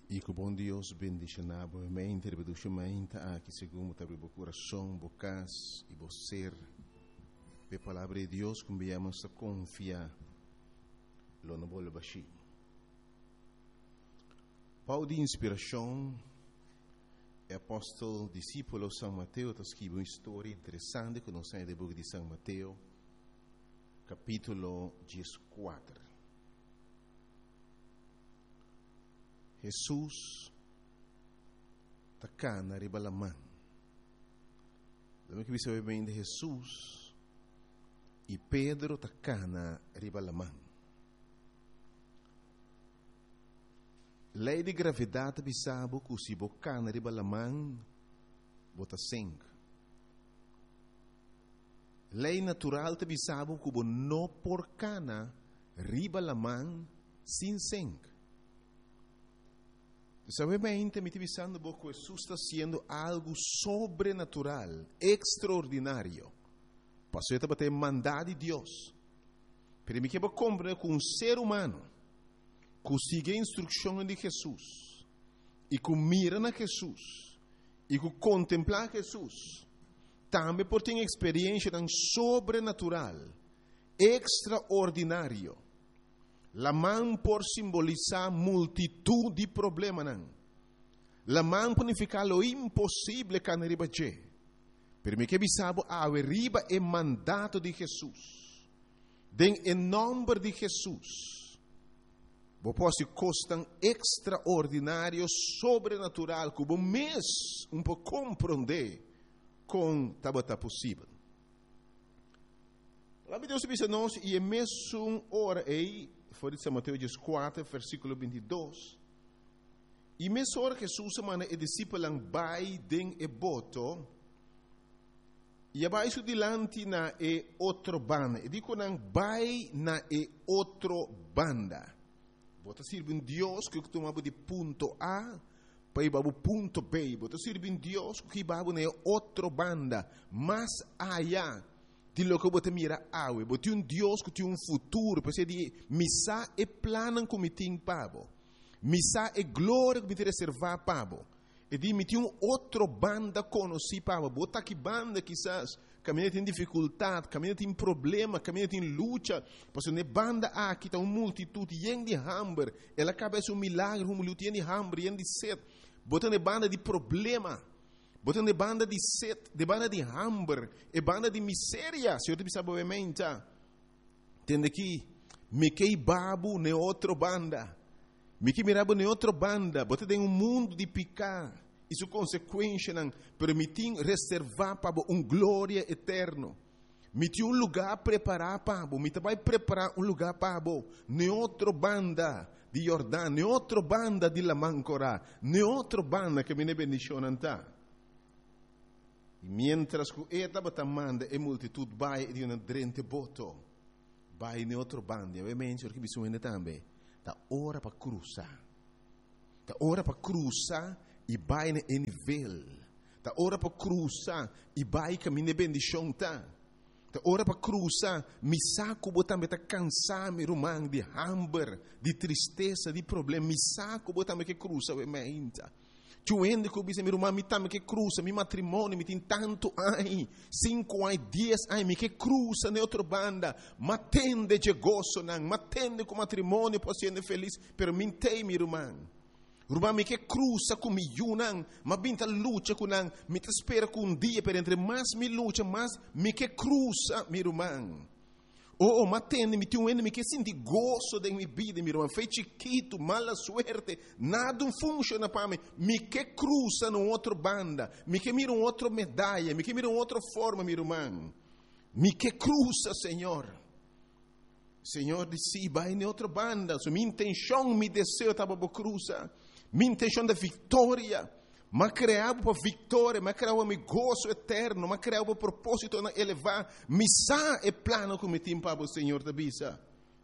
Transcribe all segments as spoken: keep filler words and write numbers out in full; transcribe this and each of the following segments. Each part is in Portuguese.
E que o bom Deus bendiga a mente, reproduza a mente, que segundo o coração, bocas e você, a palavra de Deus, como viemos a confiar, lo não vou baixar. Paulo de inspiração, é apóstolo, discípulo de São Mateus, está escrevendo uma história interessante que nós temos no livro de São Mateus, capítulo quatorze. Jesus está cá na riba da mão. Lembra que você bem de Jesus e Pedro está cá na riba da mão. Lei de gravidade bisabo que se boca na riba da mão bota sangue. Lei natural te bisabo que não por cana riba da mão sem sangue. Sabemente, me pensando que Jesus está sendo algo sobrenatural, extraordinário. Passou a bater mandado de Deus. Pero me quero compreender que um ser humano que sigue a instrução de Jesus e que mira na Jesus e que contempla Jesus, também pode ter experiência tão sobrenatural, extraordinário. La mão por simbolizar multitud de problemas. La mão por significar lo impossível que não riba je. Pero me que bisabo a riba é mandato de Jesus. Den em nome de Jesus. Bo posso costam extraordinário, sobrenatural, que bo mês um pouco compreender com tabata possível. Lá me Deus disse nós e é mesmo hora aí. Foi de São Mateus quatro, versículo vinte e dois. E mesmo hora que Jesus manda e discípulos vai den e boto, e abaixo dilante na e outro banda. E digo não vai na e outro banda. Bota sirve um Deus que tomava de ponto A para ir para o ponto B. Bota sirve um Deus que vai na outro banda, mais allá. De lo que você mira awe, você um Deus que tem um futuro, porque de missa é plano que me tem pabo, missa é glória que me tem reservar pabo, e de me tem um outro banda conheci pabo, bota que banda quizás caminha tem dificuldade, caminha tem problema, caminha tem luta, porque ne banda aqui está uma multitude yen de hambre, ela acaba um milagre, um multidão yen de hambre, yen de sede, bota ne banda de problema. Botando de banda de sede, de banda de hambre, e banda de miséria. Se eu te pensar obviamente, entende que me que babu ne outra banda, me que mirabo ne outra banda, botando em um mundo de picar, isso consequência não permitir reservar para um glória eterno. Me tem um lugar preparar para, me vai preparar um lugar para ne outra banda de Jordão, ne outra banda de Lamancora, ne outra banda que me ne bendição anta. E mientras que esta batamanda e multitud vai de uma drente boto, vai em outro bando, obviamente, porque bisogna também, da hora para cruzar, da hora para cruzar e vai em nível, da hora para cruzar e vai caminhar bendição tá, da hora para cruzar, me saco botar me tá cansar me rumang de hambre, de tristeza, de problema, me saco botar me que cruza, obviamente. Tu ende que eu meu irmão me tame que cruza, meu matrimônio me tem tanto ai, cinco ai, dez ai, me que cruza na outra banda, matende de gozo não, matende com matrimônio para ser feliz, pero me tem meu irmão, irmão me que cruza com me não, mas binta luta com não, me te espera com um dia para entre mais me luta, mais me que cruza meu irmão. Oh, oh, matende, me tem um enemy que sente gozo da minha vida, meu irmão. Foi chiquito, mala suerte, nada funciona para mim. Me que cruza numa outra banda, me que mira uma outra medalha, me que mira uma outra forma, meu irmão. Me que cruza, Senhor. Senhor disse, vai em outra banda. So, minha intenção, meu desejo estava para cruzar. Minha intenção da vitória. Mas criava para vitória, mas criava meu gozo eterno, mas criava para propósito de elevar. Missa é plano que me tem para o Senhor da bisa.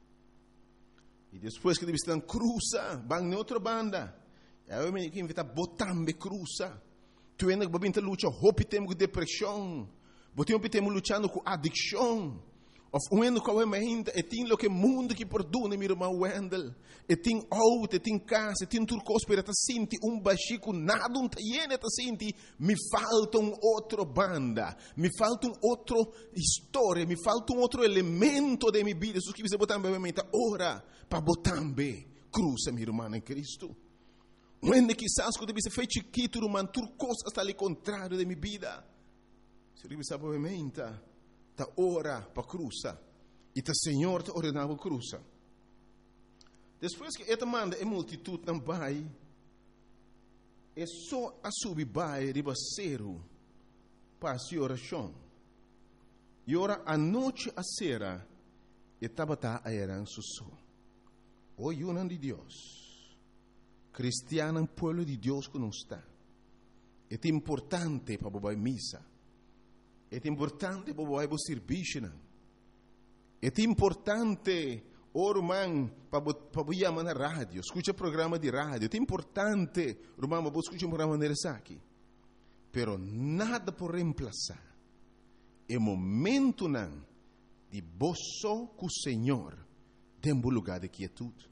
E depois que eles estão cruza, vão em outra banda. Eu me invito a botar me cruza. Tu ainda vai vir lutar, hope temos com depressão, Botemos lutando com adicção. Of when ko we mainta e tin lo que mundo que perdona mi irmão Wendel. E tin auto, e tin casa, e tin turcos per ta sinti un bachico nada un tiene ta sinti mi falta un outro banda, mi falta un outro storia, mi falta un outro elemento de mi vida. Sus que você botar bem mente ora para botar bem cruza mi irmão em Cristo. When quizás quando você fez chiquito irmão turcos hasta ali contrário de mi vida. Se você sabe bem ta ora para cruza e ta Senhor ta ordenava cruza. Depois que esta manda é multitud não vai, é só a subir vai ribaceiro para a oração. E ora a noite a sera e tabata a eran susso. O yunan de Deus, cristiano pueblo de Deus que não está. É importante para bobar missa. É importante para bobar serviço. É importante Orman, para chamar na rádio, escuta programa de rádio. É importante, Romano, para escutar um programa de aqui. Pero nada por reemplazar. É momento não de boço com o Senhor, tem um lugar de quietude.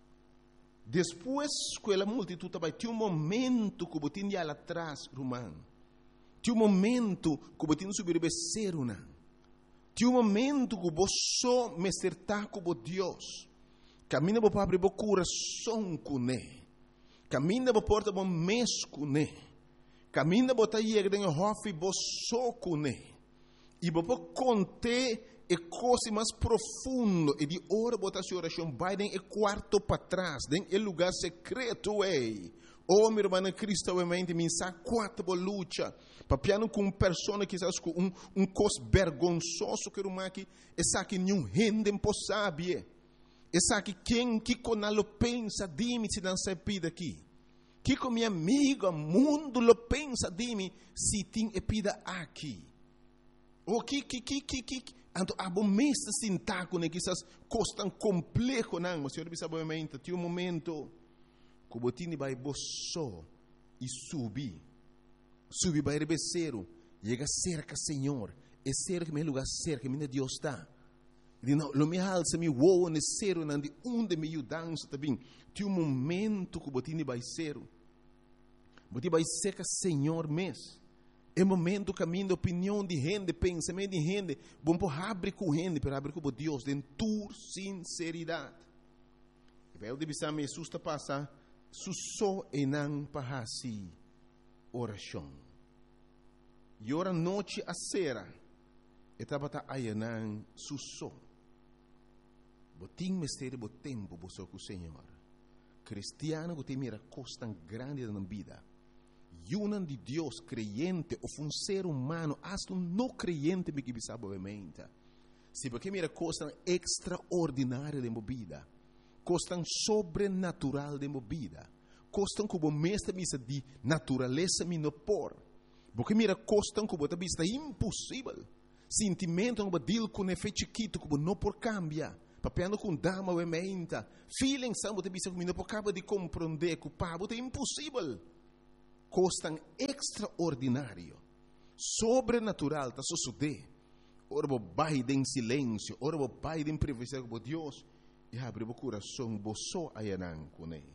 Depois que a multitud vai ter um momento que você tinha lá atrás, Romano. Tem um momento que você tinha subir o becerro, não. Tinha um momento que você me acertar com Deus. Camina para abrir o coração com Ele. Camina para porta o mês com Ele. Camina para ir em hofe você com Ele. E para conter a coisa mais profunda e de hora botar sua oração vai em quarto para trás, em lugar secreto é. Oh, meu irmão Cristo, obviamente, me sa quatro luta. Papiano com pessoa que sabe com um um cos vergonzoso que uma que essa que nenhum rende impossível. Essa que quem que conalo pensa de mim se não se pida aqui. Que com minha amiga mundo lo pensa de mim se tem epida aqui. O que que que que que ando abomesta sintaco né que essas coisas tão complexo não, mas senhor sabe obviamente, tem um momento que botini vai boço e subir. Subir vai rebeceiro, chega cerca Senhor, é cerca meu lugar cerca minha Deus está. Ele não, lo me alça me voa ne cero não de onde me ajudança também. Tem um momento que botini vai cero. Botini vai cerca Senhor mês. É momento caminho de opinião de gente, pensamento de gente, bom por abrir com gente, para abrir com Deus, de tua sinceridade. E vai o divisar me susta passar, susso e não para si. Oração. E ora noite a sera, estava ta ayanan susso. Botim mistério bo tempo bo so com o Senhor. Cristiano que tem mira costa grande na vida. Yunan de Deus creyente ou um ser humano, hasta um não creyente me que sabe obviamente. Se porque mira costa extraordinária de vida, costa sobrenatural de vida. Costam como mestre misa de natureza minopor. Porque mira costam como a vista impossível. Sentimento como dil com efeito chiquito como não por cambia. Papiando com dama ou emenda. Feeling são a vista como não por acaba de compreender que o pabo é impossível. Costam extraordinário. Sobrenatural tá suceder. Ora o pai em silêncio, ora o pai em privacidade com Deus e abre o coração boço ayanan com ele.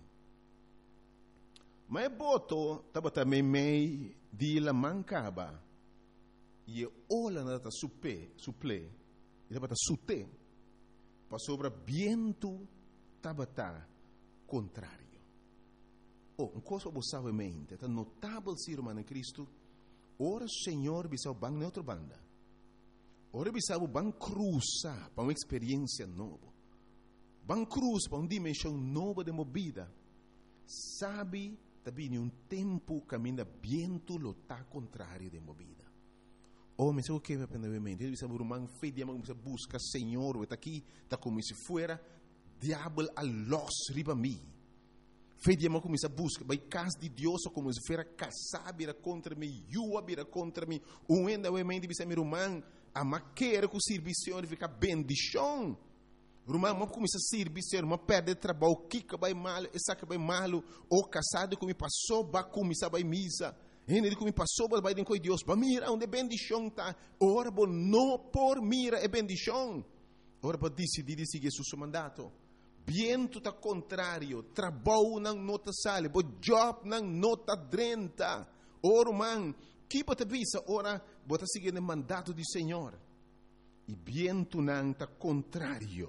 Mas boto estava também meio de la mancaba e olha na ta supe suple e estava ta sute para sobre viento estava ta contrário. Oh, um coisa você sabe mente, tá notável ser humano em Cristo. Ora Senhor bisau bang na outra banda. Ora bisau bang cruza para uma experiência nova. Bang cruz para uma dimensão nova de movida. Sabe também um tempo caminha viento lo tá contrário de movida. Oh, mas o que me aprende mente? Ele sabe um fedia mas busca Senhor, está aqui, está como se fuera diabo a los riba mim. Fedia mas começa busca, vai casa de Deus como se fuera casar vira contra mim, yua vira contra mim. Um enda o mente bisa meu irmão, a maquera com serviço fica bendição. Rumah mau começar a servir, mau perder trabalho, kika vai mal, essa que vai mal, ou casado que me passou, vai começar vai misa, ele que me passou, vai com Deus, vai mira onde bendição tá, ora bom não por mira é bendição, ora para decidir de seguir seu mandato. Viento está contrário, trabalho não nota sale, bo job não nota drenta. Ora, man, que bota visa, ora, bota seguir o mandato do Senhor. E viento não está contrário.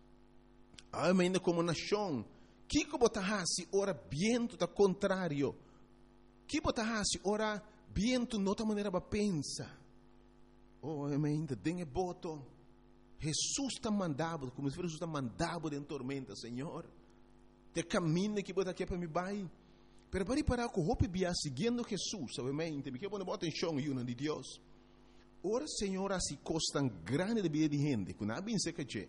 Ainda como nação, que bota hasi, ora, viento está contrário. Que bota hasi, ora, viento não está maneira para pensar. Oh, ainda tem boto. Jesus está mandado, como se Jesus está mandado em tormenta, Senhor. Te caminho que bota aqui para me vai. Pero para parar com o bia seguindo Jesus, obviamente, me quero botar atenção e uma de Deus. Ora, Senhor, assim costa grande de vida de gente, que não bem se que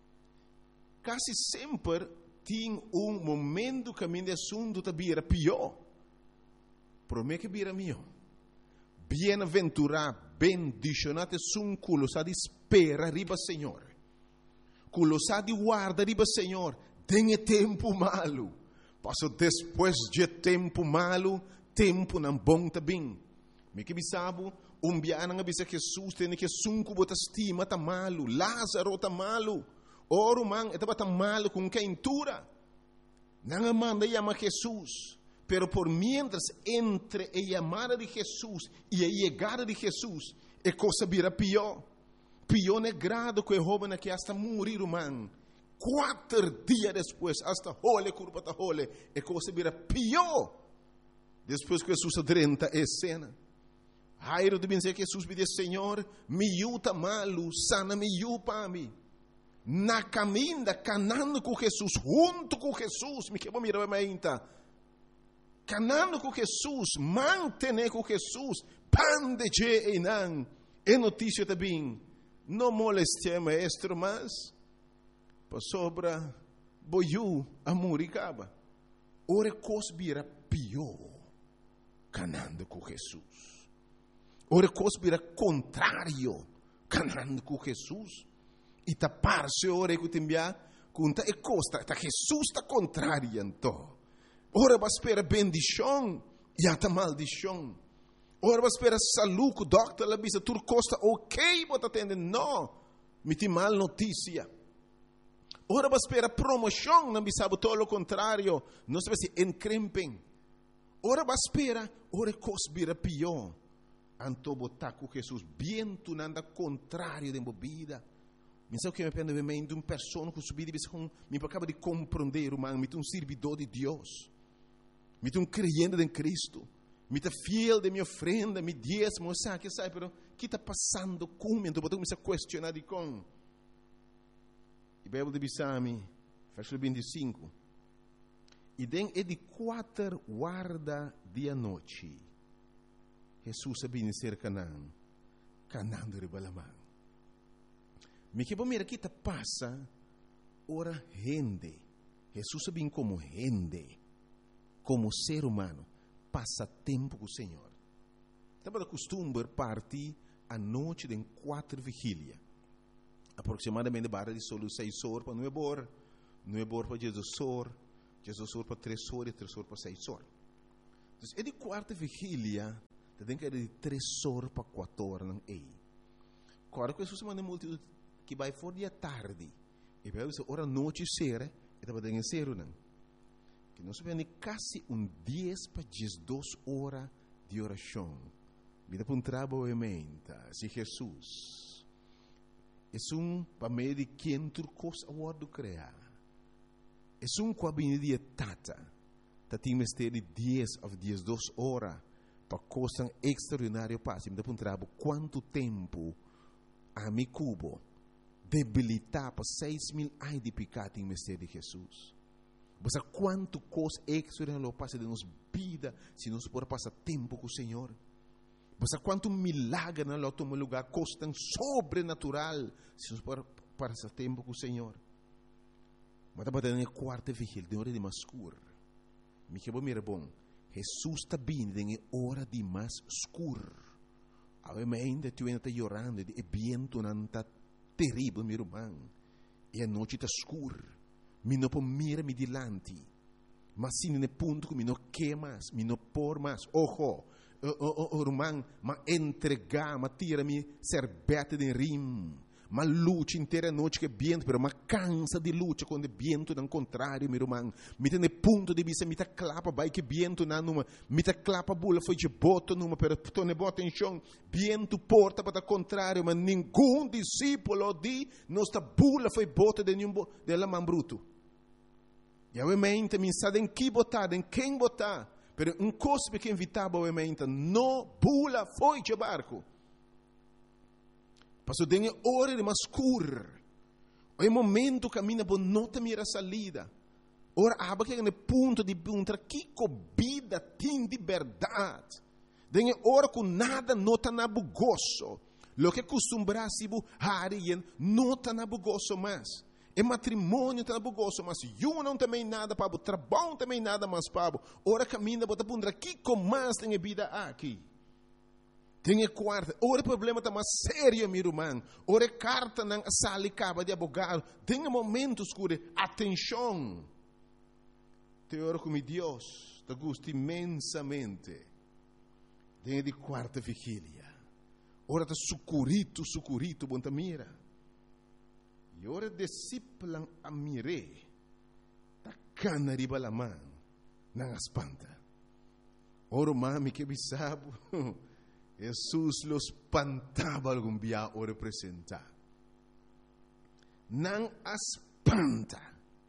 quase sempre tem um momento que a minha assunto está bira pior. Promete que bira melhor. Bem-aventurado, bendicionado sun culo sa di spera riba Senhor. Culo sa di guarda riba Senhor. Tem tempo malo. Passo depois de tempo malo, tempo não bom também. Me que bisabo, um biana nga bisa Jesus tem que sunku bota estima tá malo, Lázaro tá malo. Oro man, etaba tá malo com quentura. Não manda chama Jesus. Pero por mientras entre a llamada de Jesús y a llegada de Jesús, a cosa virá pior. Pior é grado que o joven que hasta morir, man. Quatro dias depois, hasta hole, curva ta hole, a cosa virá pior. Depois que Jesus adrenta a cena. Jairo de dizer que Jesus me diz, Senhor, me yuta malo, sana me yu para mim. Na caminda, canando com Jesus, junto com Jesus, me quebra mirar a minha canando com Jesus, manter com Jesus, pan de je e não, é notícia também, não moleste maestro, mas, para sobra, boiu, amor e caba, ora cosbira pior, canando com Jesus, ora cosbira contrário, canando com Jesus, e tapar-se ora que te enviar, conta e costa, tá Jesus está contrário, então. Ora vai esperar bendição e até maldição. Ora vai esperar saúde, o doctor lá bisa tur costa ok, bota atender, não, me tem mal notícia. Ora vai esperar promoção, não bisa todo o contrário, não se vai se encrempem. Ora vai esperar, ora cosbira pior. Anto botar com Jesus, viento nada contrário de bebida. Me sabe que me pende de uma pessoa que subir e me acaba de compreender, humano, me tem um servidor de Deus. Me tem um crente em Cristo. Me tem fiel de minha ofrenda, me diezmo, sabe que sabe, pero que está passando comigo? Então, eu comecei a questionar de com. E Bíblia de Bissami, versículo vinte e cinco. E den é de quatro guarda de a noite. Jesus sabia ser Canaã. Canaã de Ribalamã. Me que bom mira que está passa, ora rende. Jesus sabia como rende. Como ser humano, passa tempo com o Senhor. Estava de costume partir à noite de quatro vigília. Aproximadamente barra de solo seis horas para nove horas, nove horas para Jesus horas, Jesus horas para três horas e três horas para seis horas. Então, é de quarta vigília, tem que ir de três horas para quatro horas, não é? Agora, que Jesus manda multidão que vai fora de tarde, e vai dizer, hora noite será, e estava dando ser, não? Que nós vemos quase um dez para duas horas de oração. Vida para um trabalho emenda, se Jesus. É um para meio de quem tu costa o do criar. É um com a de tata. Tá tem mistério de dez a duas horas para costa extraordinário passo. Vida para um trabalho quanto tempo a mi cubo debilitar para seis mil ai de pecado em mistério de Jesus. Você quanto coisa extraordinário passa de nos vida se nós podemos passar tempo com o Senhor. Você quanto milagre na nosso lugar costa sobrenatural se nós podemos passar tempo com o Senhor. Mas estava dando a quarta vigília, de hora de mais escuro. Me que bom, mira bom. Jesus está vindo em hora de mais escuro. Ainda tu ainda está chorando, e viento não está terrível, meu irmão. E a noite está escura. Mi não pode mirar me dilante, mas sim no ponto que mi não quer mais, mi não por mais. Ojo, o irmão, mas entregar, mas tira-me serbete de rim, ma luta inteira noite que viento, pero ma cansa de luta quando o viento não contrário, meu irmão. Me tem ponto de vista, me tá clapa, vai que viento na numa, me tá clapa bula foi de boto numa, pero tu ne bota em chão, viento porta para contrário, mas nenhum discípulo de nossa bula foi bota de nenhum de la man bruto. E ovviamente mi sa em que botar, em quem botar, pero um cospe que invitava ovviamente, no bula foi de barco. Passou dengue hora de mascur. O momento caminha por nota mira salida. Ora aba que no ponto de punta que cobida tem de verdade. Dengue hora com nada nota na bugoso. Lo que costumbrasse bu harien nota na bugoso mais. E matrimônio tá na bugoso, mas eu não também nada para o trabalho também nada mais para. Ora caminha bota punta que com mais tem vida aqui. Tem quarta, ora problema está mais sério, meu irmão. Ora carta não sale caba de advogado. Tem momentos que atenção. Te oro com Deus, te gusta imensamente. Tem de quarta vigília. Ora está sucurito, sucurito, bonta mira. E ora disciplan a mire. Ta cana riba la man, não espanta. Ora mami que bisabo. Jesus los espantava algum dia o representar. Não espanta.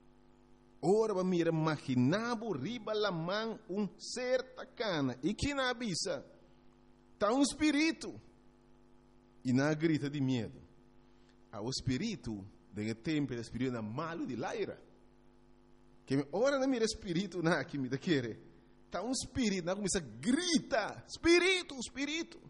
Ora va mira imaginavo riba la man um certa cana. E que na avisa? Tá um espírito. E na grita de medo. Ah, o espírito, de tempo, o espírito é malo de laira. Que ora na mira espírito na que me da querer. Está um espírito, não começa a gritar, espírito, espírito.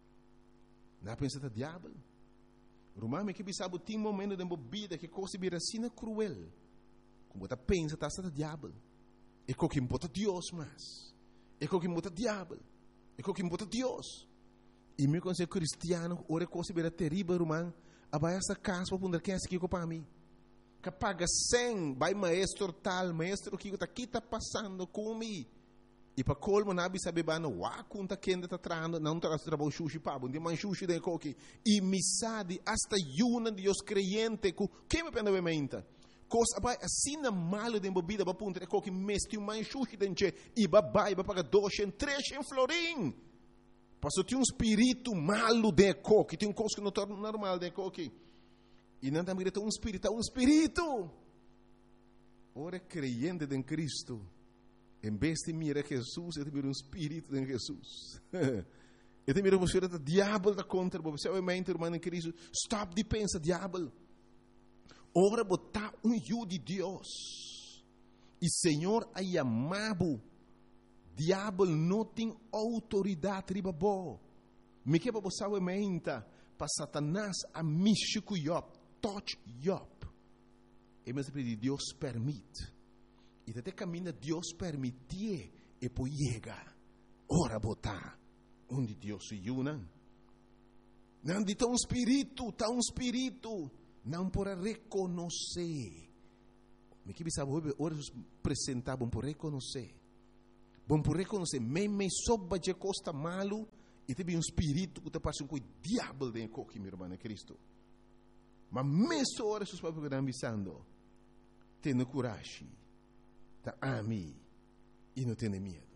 Não pensa que é diabo. Romame que sabe tem momento de bebida que coisa vira assim cruel. Como você pensa que está diabo. É o que importa Deus mais. É o que importa diabo. É o que importa Deus. E meu conselho cristiano, ora coisa vira terrível, romano. Abai essa casa para poder quem é que para mim. Que paga cem, vai maestro tal, maestro que está passando comigo. E para colmo nabi sabe bana wa kunta kenda ta trando não traz trabalho sushi pabo de man sushi de coque e misadi hasta yuna de os creyente ku que me pena vementa coisa vai assim na malo de bebida para punta coque mesti um man sushi denche e babai ba paga dois em três em florim passou tem um espírito malo de coque tem um coisa que não torna normal de coque e não também tem um espírito um espírito ora creyente em Cristo. Em vez de mirar Jesus, eu te miro um espírito em Jesus. Eu te miro uma coisa do diabo da contra você. Obviamente, irmão em Cristo, stop de pensar diabo. Ora botar um eu de Deus. E Senhor a chamado. Diabo não tem autoridade riba bo. Me que para você obviamente para Satanás a místico Job, touch Job. E mas Deus permite. E até caminha Deus permitir e depois chega. Ora botar onde Deus se une. Não de tão espírito, tão espírito. Não por reconhecer. Me que sabe ora apresentar bom por reconhecer. Bom por reconhecer. Me me soba de costa malo e teve um espírito que te passa com o diabo de coque, meu irmão, Cristo. Mas mesmo ora seus pais que estão avisando. Tenha coragem. Tá a mim e não tenha medo.